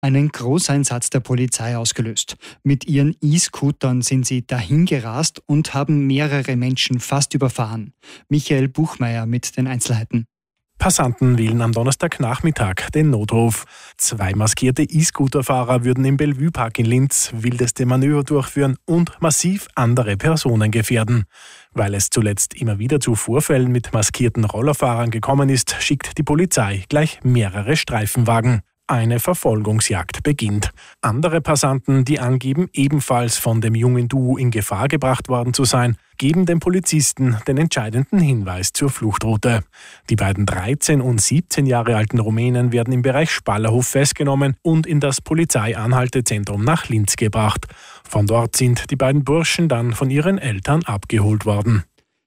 einen Großeinsatz der Polizei ausgelöst. Mit ihren E-Scootern sind sie dahingerast und haben mehrere Menschen fast überfahren. Michael Buchmeier mit den Einzelheiten. Passanten wählen am Donnerstagnachmittag den Notruf. 2 maskierte E-Scooter-Fahrer würden im Bellevue-Park in Linz wildeste Manöver durchführen und massiv andere Personen gefährden. Weil es zuletzt immer wieder zu Vorfällen mit maskierten Rollerfahrern gekommen ist, schickt die Polizei gleich mehrere Streifenwagen. Eine Verfolgungsjagd beginnt. Andere Passanten, die angeben, ebenfalls von dem jungen Duo in Gefahr gebracht worden zu sein, geben den Polizisten den entscheidenden Hinweis zur Fluchtroute. Die beiden 13 und 17 Jahre alten Rumänen werden im Bereich Spallerhof festgenommen und in das Polizeianhaltezentrum nach Linz gebracht. Von dort sind die beiden Burschen dann von ihren Eltern abgeholt worden.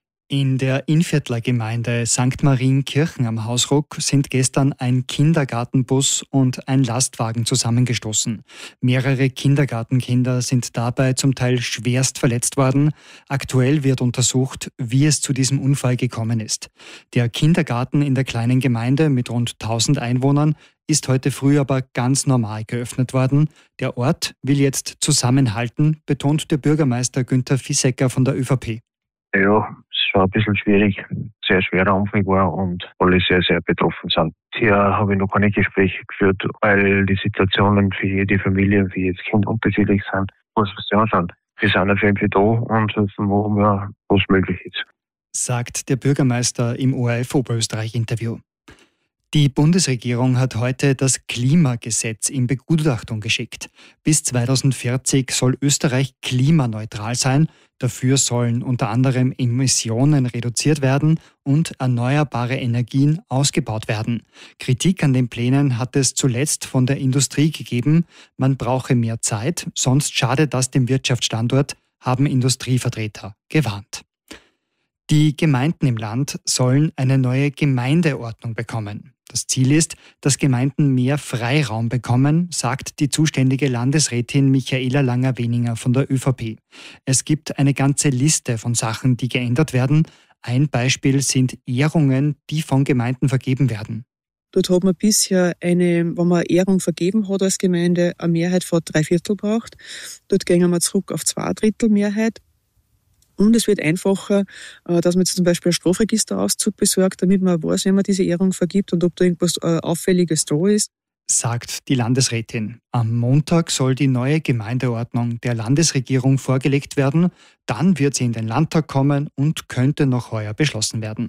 In der Innviertler Gemeinde St. Marienkirchen am Hausruck sind gestern ein Kindergartenbus und ein Lastwagen zusammengestoßen. Mehrere Kindergartenkinder sind dabei zum Teil schwerst verletzt worden. Aktuell wird untersucht, wie es zu diesem Unfall gekommen ist. Der Kindergarten in der kleinen Gemeinde mit rund 1000 Einwohnern ist heute früh aber ganz normal geöffnet worden. Der Ort will jetzt zusammenhalten, betont der Bürgermeister Günther Fissecker von der ÖVP. Ja, es war ein bisschen schwierig, sehr schwerer Anfang war und alle sehr, sehr betroffen sind. Hier habe ich noch keine Gespräche geführt, weil die Situationen für jede Familie und für jedes Kind unterschiedlich sind. Muss man sich anschauen. Wir sind auf jeden Fall da und helfen, wo wir, was möglich ist. Sagt der Bürgermeister im ORF Oberösterreich-Interview. Die Bundesregierung hat heute das Klimagesetz in Begutachtung geschickt. Bis 2040 soll Österreich klimaneutral sein. Dafür sollen unter anderem Emissionen reduziert werden und erneuerbare Energien ausgebaut werden. Kritik an den Plänen hat es zuletzt von der Industrie gegeben. Man brauche mehr Zeit, sonst schade das dem Wirtschaftsstandort, haben Industrievertreter gewarnt. Die Gemeinden im Land sollen eine neue Gemeindeordnung bekommen. Das Ziel ist, dass Gemeinden mehr Freiraum bekommen, sagt die zuständige Landesrätin Michaela Langer-Weninger von der ÖVP. Es gibt eine ganze Liste von Sachen, die geändert werden. Ein Beispiel sind Ehrungen, die von Gemeinden vergeben werden. Dort hat man bisher wenn man eine Ehrung vergeben hat als Gemeinde, eine Mehrheit von 3/4 braucht. Dort gehen wir zurück auf 2/3 Mehrheit. Und es wird einfacher, dass man jetzt zum Beispiel einen Strafregisterauszug besorgt, damit man weiß, wenn man diese Ehrung vergibt und ob da irgendwas Auffälliges da ist. Sagt die Landesrätin. Am Montag soll die neue Gemeindeordnung der Landesregierung vorgelegt werden. Dann wird sie in den Landtag kommen und könnte noch heuer beschlossen werden.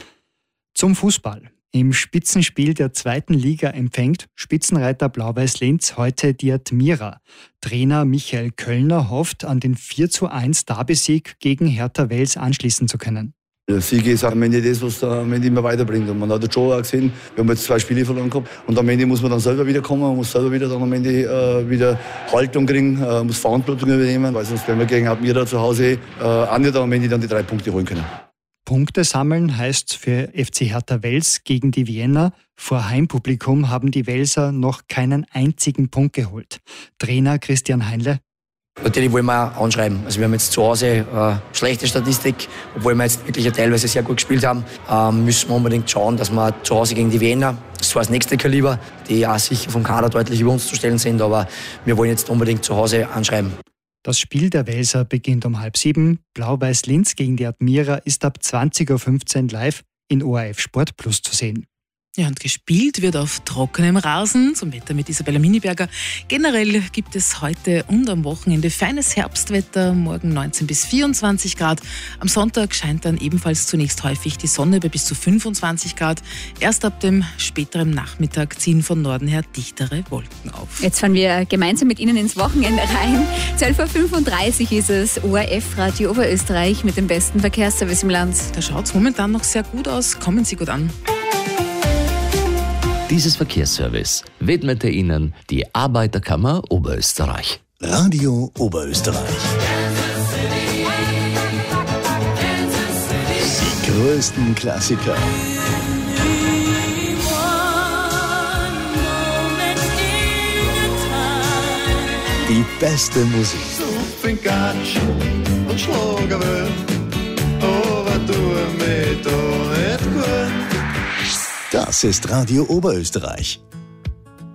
Zum Fußball. Im Spitzenspiel der 2. Liga empfängt Spitzenreiter Blau-Weiß Linz heute die Admira. Trainer Michael Köllner hofft, an den 4:1 Derby-Sieg gegen Hertha Wels anschließen zu können. Der Sieg ist am Ende das, was am Ende immer weiterbringt. Und man hat schon auch gesehen, wir haben jetzt 2 Spiele verloren gehabt. Und am Ende muss man dann selber wieder kommen, man muss selber wieder dann am Ende wieder Haltung kriegen, muss Verantwortung übernehmen, weil sonst werden wir gegen Admira zu Hause auch nicht am Ende dann die 3 Punkte holen können. Punkte sammeln heißt für FC Hertha Wels gegen die Vienna. Vor Heimpublikum haben die Welser noch keinen einzigen Punkt geholt. Trainer Christian Heinle. Natürlich wollen wir auch anschreiben. Also wir haben jetzt zu Hause schlechte Statistik, obwohl wir jetzt wirklich teilweise sehr gut gespielt haben. Müssen wir unbedingt schauen, dass wir zu Hause gegen die Vienna, das war das nächste Kaliber, die auch sicher vom Kader deutlich über uns zu stellen sind, aber wir wollen jetzt unbedingt zu Hause anschreiben. Das Spiel der Welser beginnt um 6:30. Blau-Weiß Linz gegen die Admira ist ab 20:15 Uhr live in ORF Sport Plus zu sehen. Ja, und gespielt wird auf trockenem Rasen, zum Wetter mit Isabella Miniberger. Generell gibt es heute und am Wochenende feines Herbstwetter, morgen 19 bis 24 Grad. Am Sonntag scheint dann ebenfalls zunächst häufig die Sonne bei bis zu 25 Grad. Erst ab dem späteren Nachmittag ziehen von Norden her dichtere Wolken auf. Jetzt fahren wir gemeinsam mit Ihnen ins Wochenende rein. 12:35 Uhr ist es, ORF Radio Oberösterreich mit dem besten Verkehrsservice im Land. Da schaut es momentan noch sehr gut aus, kommen Sie gut an. Dieses Verkehrsservice widmete Ihnen die Arbeiterkammer Oberösterreich. Radio Oberösterreich. Die größten Klassiker. Die beste Musik. Das ist Radio Oberösterreich.